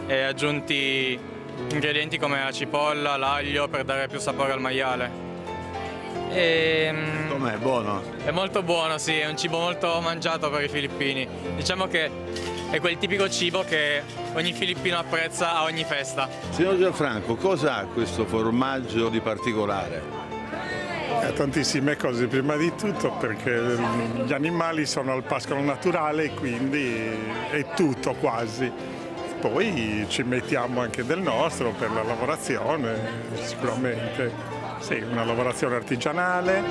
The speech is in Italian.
e aggiunti ingredienti come la cipolla, l'aglio per dare più sapore al maiale. Com'è? Buono? È molto buono, sì, è un cibo molto mangiato per i filippini. Diciamo che è quel tipico cibo che ogni filippino apprezza a ogni festa. Signor Gianfranco, cosa ha questo formaggio di particolare? Tantissime cose, prima di tutto perché gli animali sono al pascolo naturale, quindi è tutto quasi. Poi ci mettiamo anche del nostro per la lavorazione, sicuramente. Sì, una lavorazione artigianale.